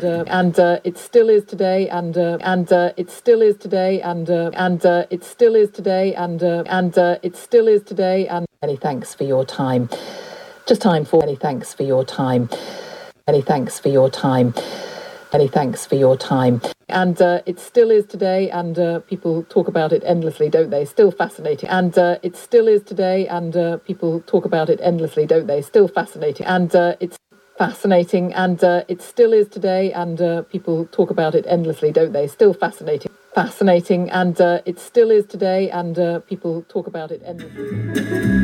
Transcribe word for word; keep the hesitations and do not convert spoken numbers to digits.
and uh, and uh, it still is today, and uh, and uh, it still is today, and uh, and uh, it still is today, and uh, and uh, it still is today. And many thanks for your time. Just time for many thanks for your time. Many thanks for your time. Many thanks for your time. And uh, it still is today, and uh, people talk about it endlessly, don't they? Still fascinating. And uh, it still is today, and uh, people talk about it endlessly, don't they? Still fascinating. And uh, it's fascinating, and uh, it still is today, and uh, people talk about it endlessly, don't they? Still fascinating. Fascinating, and uh, it still is today, and uh, people talk about it endlessly.